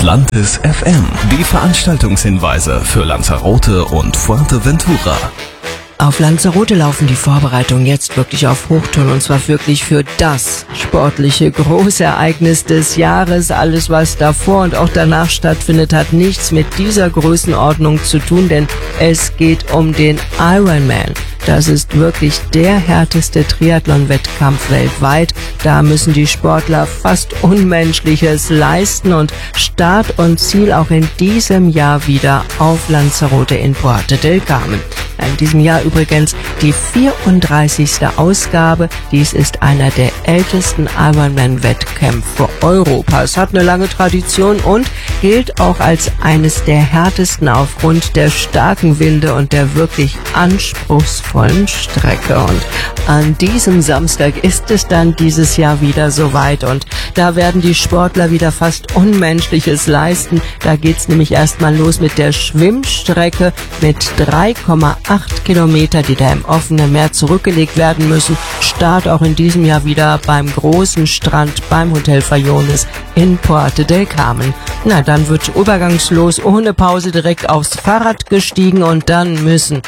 Atlantis FM. Die Veranstaltungshinweise für Lanzarote und Fuerteventura. Auf Lanzarote laufen die Vorbereitungen jetzt wirklich auf Hochtouren, und zwar wirklich für das sportliche Großereignis des Jahres. Alles, was davor und auch danach stattfindet, hat nichts mit dieser Größenordnung zu tun, denn es geht um den Ironman. Das ist wirklich der härteste Triathlon-Wettkampf weltweit. Da müssen die Sportler fast Unmenschliches leisten, und Start und Ziel auch in diesem Jahr wieder auf Lanzarote in Puerto del Carmen. In diesem Jahr übrigens die 34. Ausgabe. Dies ist einer der ältesten Ironman-Wettkämpfe Europas, hat eine lange Tradition und gilt auch als eines der härtesten aufgrund der starken Winde und der wirklich anspruchsvollen Strecke. Und an diesem Samstag ist es dann dieses Jahr wieder soweit, und da werden die Sportler wieder fast Unmenschliches leisten. Da geht's nämlich erstmal los mit der Schwimmstrecke mit 3,8 Kilometer, die da im offenen Meer zurückgelegt werden müssen. Start auch in diesem Jahr wieder beim großen Strand beim Hotel Fayones in Puerto del Carmen. Na, dann wird übergangslos ohne Pause direkt aufs Fahrrad gestiegen, und dann müssen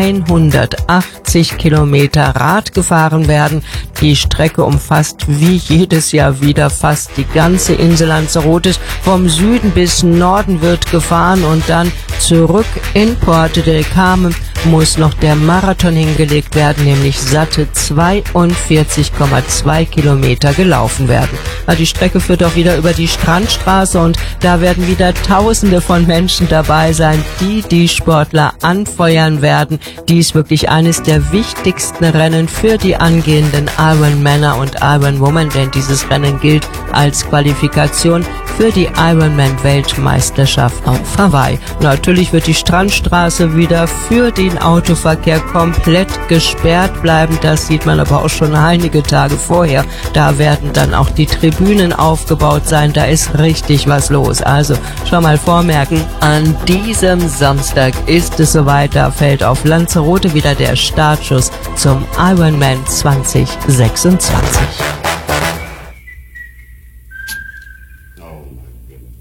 180 Kilometer Rad gefahren werden. Die Strecke umfasst wie jedes Jahr wieder fast die ganze Insel Lanzarote. Vom Süden bis Norden wird gefahren, und dann zurück in Puerto del Carmen muss noch der Marathon hingelegt werden, nämlich satte 42,2 Kilometer gelaufen werden. Die Strecke führt auch wieder über die Strandstraße, und da werden wieder Tausende von Menschen dabei sein, die die Sportler anfeuern werden. Dies wirklich eines der wichtigsten Rennen für die angehenden Ironmänner und Ironwomen, denn dieses Rennen gilt als Qualifikation für die Ironman-Weltmeisterschaft auf Hawaii. Natürlich wird die Strandstraße wieder für den Autoverkehr komplett gesperrt bleiben. Das sieht man aber auch schon einige Tage vorher. Da werden dann auch die Tribünen aufgebaut sein. Da ist richtig was los. Also schon mal vormerken, an diesem Samstag ist es soweit. Da fällt auf Lanzarote wieder der Startschuss zum Ironman 2026.